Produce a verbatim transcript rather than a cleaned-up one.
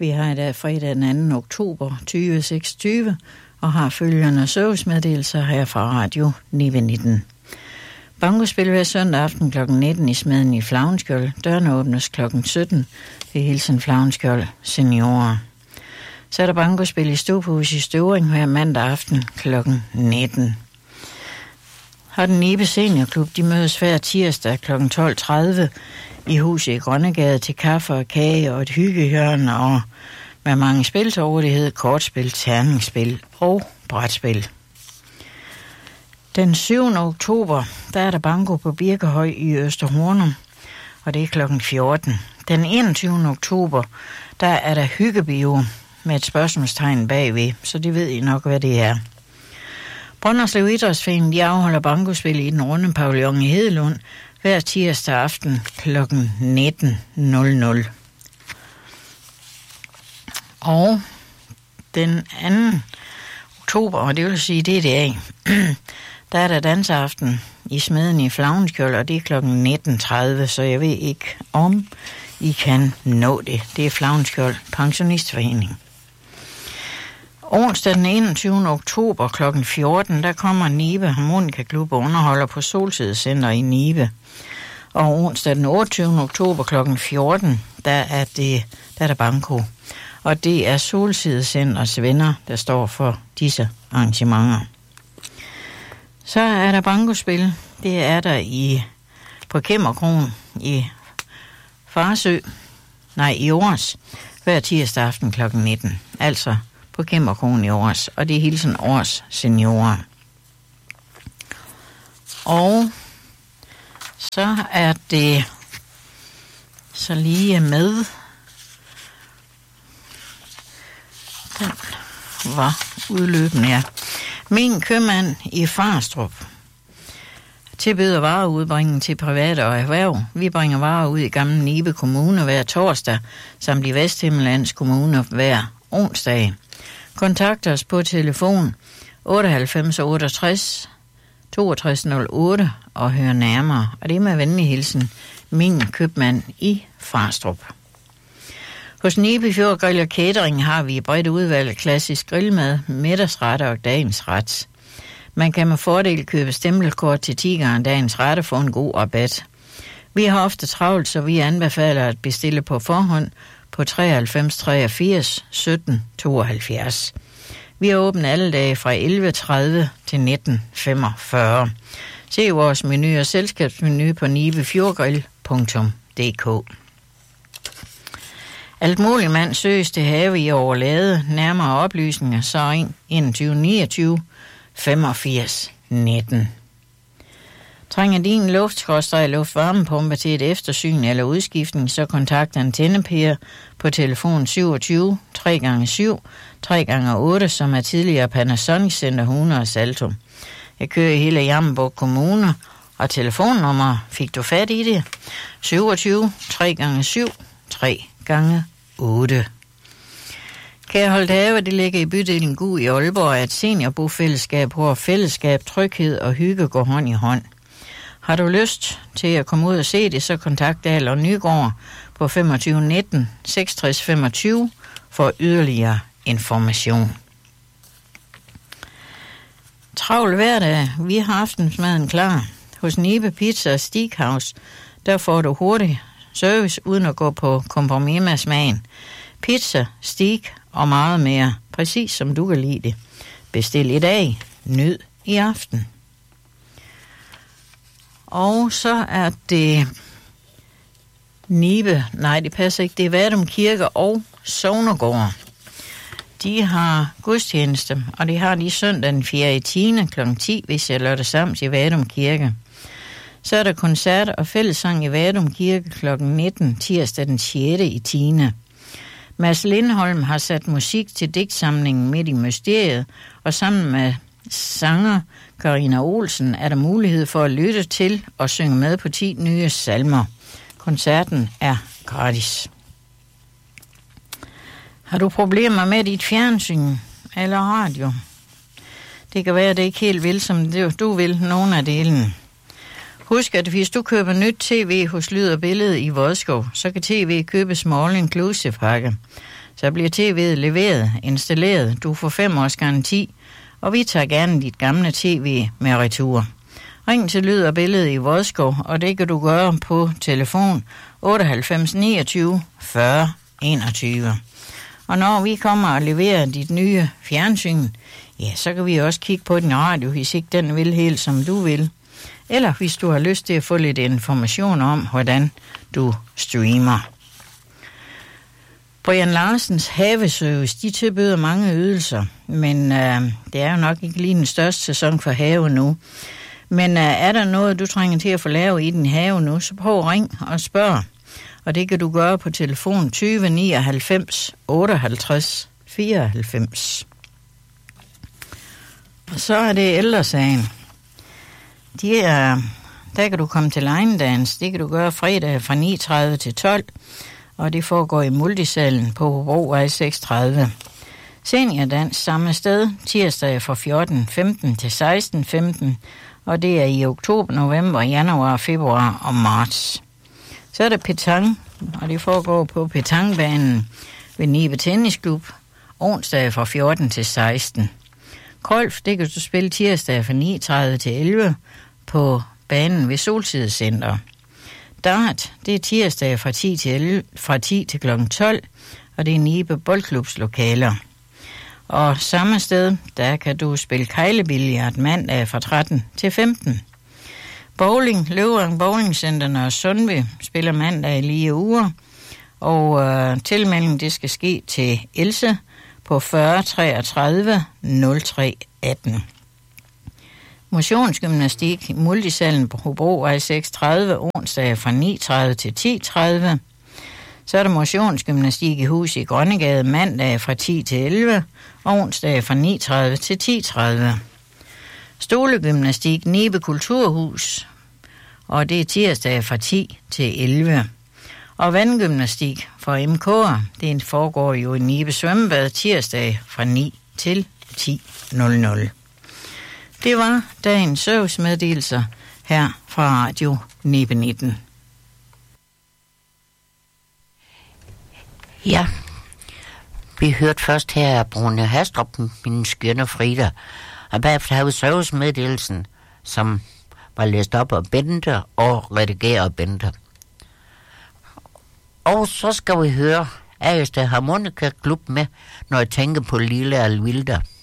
Vi har i dag fredag den anden oktober tyve seksogtyve og har følgende servicemeddelelser her fra Radio Nibe nitten. Bankospil hver søndag aften klokken nitten i Smeden i Flavnskjold. Dørene åbnes klokken sytten ved Hilsen Flavnskjold Seniorer. Så er der bankospil i Stuphus i Støvring hver mandag aften klokken nitten. Har den Nibe Seniorklub, de mødes hver tirsdag klokken tolv tredive i huset i Grønnegade til kaffe og kage og et hyggehjørne og med mange spil til rådighed, kortspil, terningsspil og brætspil. Den syvende oktober, der er der banko på Birkehøj i Østerhornum, og det er klokken fjorten. Den enogtyvende oktober, der er der hyggebio med et spørgsmålstegn bagved, så det ved I nok, hvad det er. Brønderslev Idrætsforening, de afholder bankospil i den runde pavillon i Hedelund hver tirsdag aften klokken nitten nul nul. Og den anden oktober, og det vil sige, det er det af, der er der danseaften i Smeden i Flavnskjold, og det er klokken nitten tredive, så jeg ved ikke, om I kan nå det. Det er Flavnskjold Pensionistforening. Onsdag den enogtyvende oktober klokken fjorten, der kommer Nibe Harmonika Klub og underholder på Solsidecenter i Nibe. Og onsdag den otteogtyvende oktober klokken fjorten, der er det der er der banko. Og det er Solsidecenters venner, der står for disse arrangementer. Så er der bankospil. Det er der i på Kæmmerkron i Farsø. Nej, i Års. Hver tirsdag aften klokken nitten. Altså på Kæmmerkron i Års. Og det er Hilsen Års Seniorer. Og så er det så lige med. Den var udløbende, ja. Min købmand i Farstrup tilbyder vareudbringning til private og erhverv. Vi bringer varer ud i Gamle Nibe Kommune hver torsdag, samt i Vesthimmerlands Kommune hver onsdag. Kontakt os på telefon otteoghalvfems otteogtres toogtres nul otte og hør nærmere. Og det er med venlig hilsen, min købmand i Farstrup. Hos Nibe Fjord Grill og Catering har vi et bredt udvalg af klassisk grillmad, middagsretter og dagens ret. Man kan med fordel købe stempelkort til ti gange dagens rette for en god rabat. Vi har ofte travlt, så vi anbefaler at bestille på forhånd på treoghalvfems treogfirs sytten tooghalvfjerds. Vi er åbne alle dage fra elleve tredive til nitten femogfyrre. Se vores menu og selskabsmenu på nibefjordgrill punktum d k. Alt muligt mand søges til have i Overlade. Nærmere oplysninger så ring enogtyve niogtyve femogfirs nitten. Trænger din luftskrådstreg luftvarmepumpe til et eftersyn eller udskiftning, så kontakt AntennePer på telefon syvogtyve tre gange syv tre gange otte, som er tidligere Panasonic Center hundrede Saltum. Jeg kører i hele Jammerbugt Kommune, og telefonnummer fik du fat i det? syvogtyve tre gange syv tre gange otte. Kærholdt Have, det ligger i bydelen Gug i Aalborg, er et seniorbofællesskab, hvor fællesskab, tryghed og hygge går hånd i hånd. Har du lyst til at komme ud og se det, så kontakt Dahl og Nygaard på femogtyve nitten seksogtres femogtyve for yderligere information. Travl hverdag. Vi har aftensmaden klar. Hos Nibe Pizza og Steakhouse, der får du hurtig service uden at gå på kompromis med smagen. Pizza, steak og meget mere, præcis som du kan lide det. Bestil i dag, nyd i aften. Og så er det Nibe, nej det passer ikke, det er Vadum Kirke og Sognegård. De har gudstjeneste, og de har de søndag den fjerde tiende klokken ti, hvis jeg lørdag sammen i Vadum Kirke. Så er der koncert og fællessang i Vadum Kirke klokken nitten, tirsdag den sjette i tiende. Mads Lindholm har sat musik til digtsamlingen Midt i Mysteriet, og sammen med sanger Carina Olsen er der mulighed for at lytte til og synge med på ti nye salmer. Koncerten er gratis. Har du problemer med dit fjernsyn eller radio? Det kan være, at det ikke helt vil, som du vil, nogle af delene. Husk, at hvis du køber nyt tv hos Lyd og Billede i Vodskov, så kan tv købes med all inclusive pakke. Så bliver tv'et leveret, installeret, du får fem års garanti, og vi tager gerne dit gamle tv med retur. Ring til Lyd og Billede i Vodskov, og det kan du gøre på telefon otteoghalvfems niogtyve fyrre enogtyve. Og når vi kommer og leverer dit nye fjernsyn, ja, så kan vi også kigge på din radio, hvis ikke den vil helt som du vil. Eller hvis du har lyst til at få lidt information om, hvordan du streamer. Brian Larsens Haveservice, de tilbyder mange ydelser, men øh, det er jo nok ikke lige den største sæson for have nu. Men øh, er der noget, du trænger til at få lavet i din have nu, så prøv at ring og spørg. Og det kan du gøre på telefon tyve nioghalvfems otteoghalvtreds fireoghalvfems. Og så er det Ældresagen. De er, der kan du komme til line-dance. Det kan du gøre fredag fra ni tredive til tolv. Og det foregår i multisalen på Hobrovej seksogtredive. Seniordans samme sted, tirsdag fra fjorten femten til seksten femten. Og det er i oktober, november, januar, februar og marts. Så er der petang, og det foregår på petangbanen ved Nibe Tennisklub, onsdag fra fjorten til seksten. Golf, det kan du spille tirsdag fra ni tredive til elleve på banen ved Solsidecenter. Dart, det er tirsdag fra ti til elleve, fra ti til klokken tolv, og det er Nibe Boldklubs lokaler. Og samme sted, der kan du spille kejlebilliard mandag fra tretten til femten. Bowling, Løvang Bowlingcenterne og Sundby spiller mandag i lige uger, og øh, tilmelding det skal ske til Else på fyrre treogtredive nul tre atten. Motionsgymnastik i multisalen på Hobrovej seksogtredive onsdag fra ni tredive til ti tredive. Så er der motionsgymnastik i hus i Grønnegade mandag fra ti til elleve, og onsdag fra ni tredive til ti tredive. Stolegymnastik Nibe Kulturhus, og det er tirsdag fra ti til elleve. Og vandgymnastik for M K'er, det foregår jo i Nibe Svømmebad tirsdag fra ni til ti nul nul. Det var dagens servicemeddelelser her fra Radio Nibe nitten. Ja, vi hørte først her af Brune Hastrup, min skønne Frida, og bagefter har vi servicemeddelelsen, som var læst op af Bente og redigeret af Bente. Og så skal vi høre Agester Harmonika Klub med, når jeg tænker på Lille Alvilda.